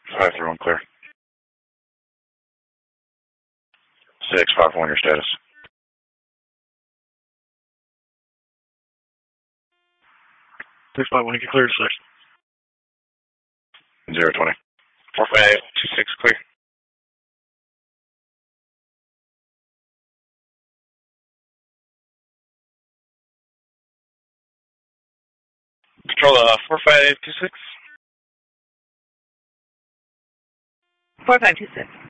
531 clear. 651 your status. 651 get cleared 6. 020. 4526 clear. Control 4526. 4526.